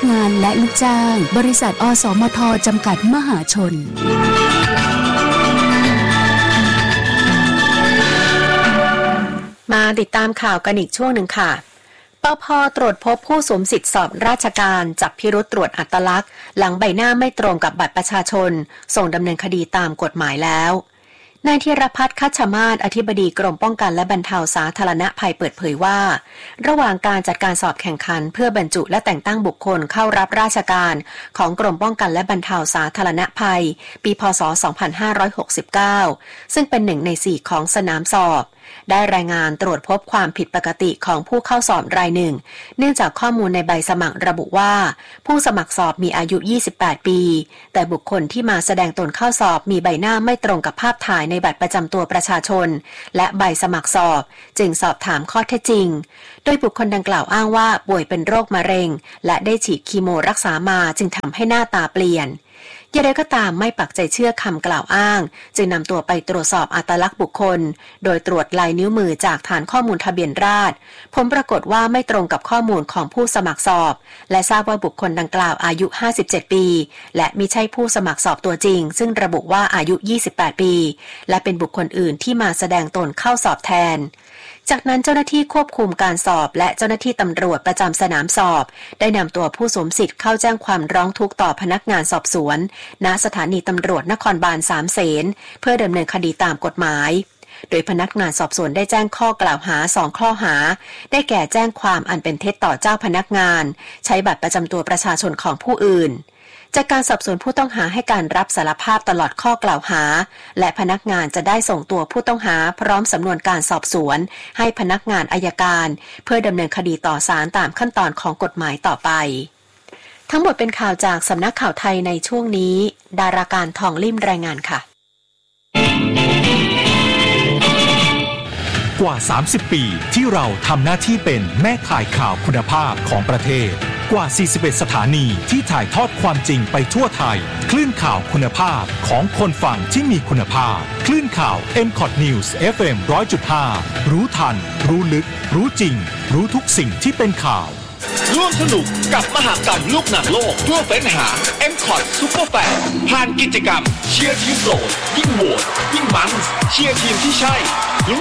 งานและลูกจ้างบริษัทอสมทจำกัดมหาชนมาติดตามข่าวกันอีกช่วงหนึ่งค่ะปภ.ตรวจพบผู้สวมสิทธิสอบราชการจับพิรุธตรวจอัตลักษณ์หลังใบหน้าไม่ตรงกับบัตรประชาชนส่งดำเนินคดีตามกฎหมายแล้วนายธีรพัฒน์คัชมาศอธิบดีกรมป้องกันและบรรเทาสาธารณภัยเปิดเผยว่าระหว่างการจัดการสอบแข่งขันเพื่อบรรจุและแต่งตั้งบุคคลเข้ารับราชการของกรมป้องกันและบรรเทาสาธารณภัยปีพ.ศ. 2569ซึ่งเป็น1 ใน 4ของสนามสอบได้รายงานตรวจพบความผิดปกติของผู้เข้าสอบรายหนึ่งเนื่องจากข้อมูลในใบสมัครระบุว่าผู้สมัครสอบมีอายุ28ปีแต่บุคคลที่มาแสดงตนเข้าสอบมีใบหน้าไม่ตรงกับภาพถ่ายในบัตรประจำตัวประชาชนและใบสมัครสอบจึงสอบถามข้อเท็จจริงโดยบุคคลดังกล่าวอ้างว่าป่วยเป็นโรคมะเร็งและได้ฉีดคีโมรักษามาจึงทำให้หน้าตาเปลี่ยนอย่างไรก็ตามไม่ปักใจเชื่อคำกล่าวอ้างจึงนำตัวไปตรวจสอบอัตลักษณ์บุคคลโดยตรวจลายนิ้วมือจากฐานข้อมูลทะเบียนราษฎร์ผลปรากฏว่าไม่ตรงกับข้อมูลของผู้สมัครสอบและทราบว่าบุคคลดังกล่าวอายุ57ปีและมิใช่ผู้สมัครสอบตัวจริงซึ่งระบุว่าอายุ28ปีและเป็นบุคคลอื่นที่มาแสดงตนเข้าสอบแทนจากนั้นเจ้าหน้าที่ควบคุมการสอบและเจ้าหน้าที่ตำรวจประจำสนามสอบได้นำตัวผู้สวมสิทธิ์เข้าแจ้งความร้องทุกข์ต่อพนักงานสอบสวนณสถานีตำรวจนครบาล3 เสนเพื่อดำเนินคดีตามกฎหมายโดยพนักงานสอบสวนได้แจ้งข้อกล่าวหา2 ข้อหาได้แก่แจ้งความอันเป็นเท็จต่อเจ้าพนักงานใช้บัตรประจำตัวประชาชนของผู้อื่นจากการสอบสวนผู้ต้องหาให้การรับสารภาพตลอดข้อกล่าวหาและพนักงานจะได้ส่งตัวผู้ต้องหาพร้อมสำนวนการสอบสวนให้พนักงานอัยการเพื่อดำเนินคดีต่อศาลตามขั้นตอนของกฎหมายต่อไปทั้งหมดเป็นข่าวจากสำนักข่าวไทยในช่วงนี้ดาราการทองลิ่มรายงานค่ะกว่า30ปีที่เราทำหน้าที่เป็นแม่ข่ายข่าวคุณภาพของประเทศกว่า41สถานีที่ถ่ายทอดความจริงไปทั่วไทยคลื่นข่าวคุณภาพของคนฟังที่มีคุณภาพคลื่นข่าว MCOT News FM 100.5 รู้ทันรู้ลึกรู้จริงรู้ทุกสิ่งที่เป็นข่าวร่วมสนุกกับมหกรรมลูกหนังโลกทั่วเฟ้นหา MCOT Super Fan ผ่านกิจกรรมเชียร์ทีมโปรดยิ่งโหวตยิ่งมันเชียร์ทีมที่ใช่